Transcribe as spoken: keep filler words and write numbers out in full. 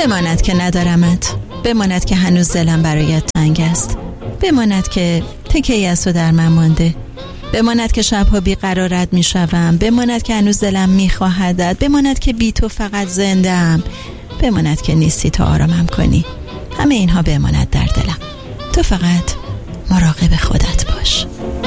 بماند که ندارمت، بماند که هنوز دلم برایت تنگ است، بماند که تکه‌ای از تو در من مانده، بماند که شبها بیقرارت می شوم، بماند که هنوز دلم می خواهدت، بماند که بی تو فقط زنده ام، بماند که نیستی تا آرامم کنی. همه اینها بماند در دلم، تو فقط مراقب خودت باش.